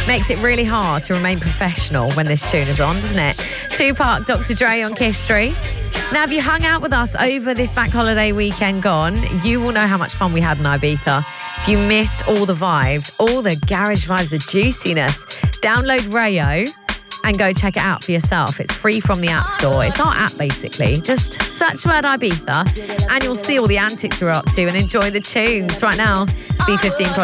Makes it really hard to remain professional when this tune is on, doesn't it? Tupac, Dr. Dre on Kiss Street. Now, if you hung out with us over this bank holiday weekend gone, you will know how much fun we had in Ibiza. If you missed all the vibes, all the garage vibes, the juiciness, download Rayo and go check it out for yourself. It's free from the App Store. It's our app, basically. Just search the word Ibiza and you'll see all the antics we're up to and enjoy the tunes. Right now, it's B15